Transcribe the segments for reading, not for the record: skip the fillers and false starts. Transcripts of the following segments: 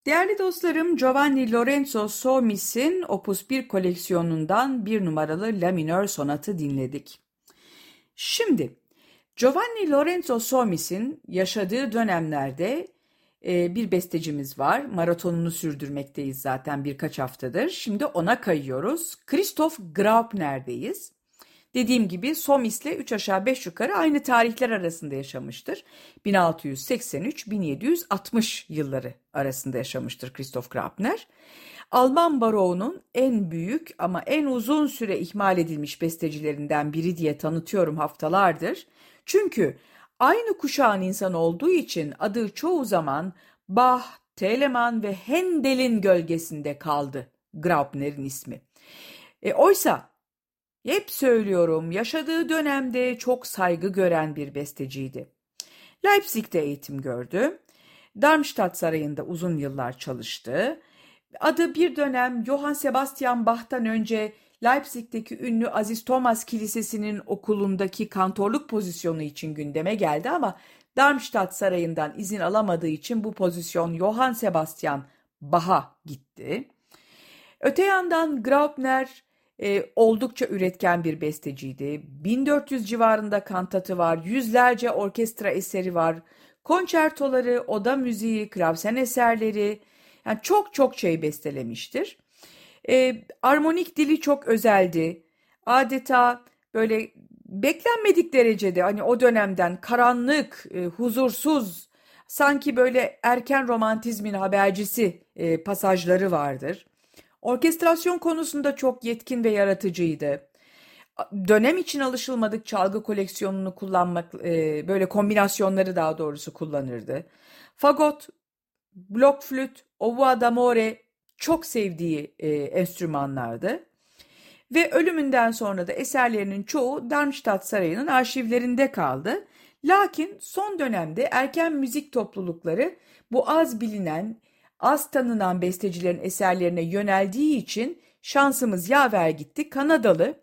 Değerli dostlarım, Giovanni Lorenzo Somis'in Opus 1 koleksiyonundan bir numaralı La minör sonatı dinledik. Şimdi, Giovanni Lorenzo Somis'in yaşadığı dönemlerde bir bestecimiz var. Maratonunu sürdürmekteyiz zaten birkaç haftadır. Şimdi ona kayıyoruz. Christoph Graupner'deyiz. Dediğim gibi Somis'le 3 aşağı 5 yukarı aynı tarihler arasında yaşamıştır. 1683-1760 yılları arasında yaşamıştır Christoph Graupner. Alman baroğunun en büyük ama en uzun süre ihmal edilmiş bestecilerinden biri diye tanıtıyorum haftalardır. Çünkü aynı kuşağın insanı olduğu için adı çoğu zaman Bach, Telemann ve Handel'in gölgesinde kaldı Graupner'in ismi. Oysa hep söylüyorum, yaşadığı dönemde çok saygı gören bir besteciydi. Leipzig'te eğitim gördü. Darmstadt Sarayı'nda uzun yıllar çalıştı. Adı bir dönem Johann Sebastian Bach'tan önce Leipzig'teki ünlü Aziz Thomas Kilisesi'nin okulundaki kantorluk pozisyonu için gündeme geldi ama Darmstadt Sarayı'ndan izin alamadığı için bu pozisyon Johann Sebastian Bach'a gitti. Öte yandan Graupner oldukça üretken bir besteciydi. 1400 civarında kantatı var, yüzlerce orkestra eseri var, konçertoları, oda müziği, klavsen eserleri, yani çok şey bestelemiştir. Armonik dili çok özeldi. Adeta böyle beklenmedik derecede hani o dönemden karanlık, huzursuz, sanki böyle erken romantizmin habercisi pasajları vardır. Orkestrasyon konusunda çok yetkin ve yaratıcıydı. Dönem için alışılmadık çalgı koleksiyonunu kullanmak, böyle kombinasyonları daha doğrusu kullanırdı. Fagot, blokflüt, oboe d'amore çok sevdiği enstrümanlardı. Ve ölümünden sonra da eserlerinin çoğu Darmstadt Sarayı'nın arşivlerinde kaldı. Lakin son dönemde erken müzik toplulukları bu az bilinen, az tanınan bestecilerin eserlerine yöneldiği için şansımız yaver gitti. Kanadalı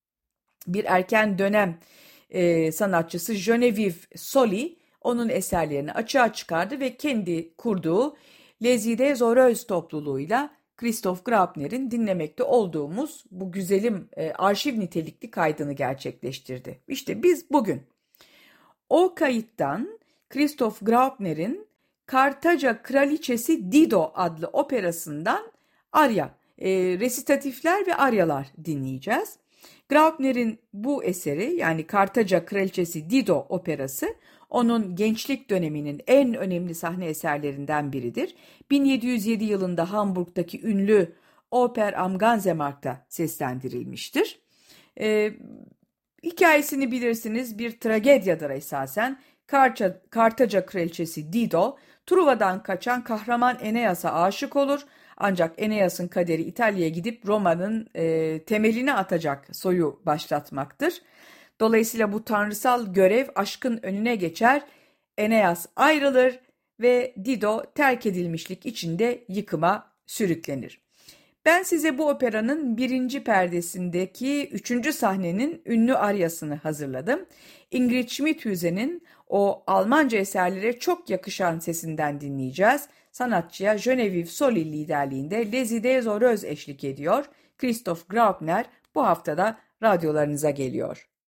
bir erken dönem sanatçısı Genevieve Soli onun eserlerini açığa çıkardı ve kendi kurduğu Les Idées Heureuses topluluğuyla Christoph Graupner'in dinlemekte olduğumuz bu güzelim arşiv nitelikli kaydını gerçekleştirdi. İşte biz bugün o kayıttan Christoph Graupner'in Kartaca Kraliçesi Dido adlı operasından arya, resitatifler ve aryalar dinleyeceğiz. Graupner'in bu eseri, yani Kartaca Kraliçesi Dido operası, onun gençlik döneminin en önemli sahne eserlerinden biridir. 1707 yılında Hamburg'daki ünlü Oper am Gansemarkt'ta seslendirilmiştir. Hikayesini bilirsiniz, bir tragedyadır esasen. Kartaca Kraliçesi Dido, Truva'dan kaçan kahraman Eneas'a aşık olur. Ancak Eneas'ın kaderi İtalya'ya gidip Roma'nın temelini atacak soyu başlatmaktır. Dolayısıyla bu tanrısal görev aşkın önüne geçer. Eneas ayrılır ve Dido terk edilmişlik içinde yıkıma sürüklenir. Ben size bu operanın birinci perdesindeki üçüncü sahnenin ünlü aryasını hazırladım. Ingrid Schmidhuse'nin o Almanca eserlere çok yakışan sesinden dinleyeceğiz. Sanatçıya Genevieve Soli liderliğinde Les Idées Heureuses eşlik ediyor. Christoph Graupner bu haftada radyolarınıza geliyor.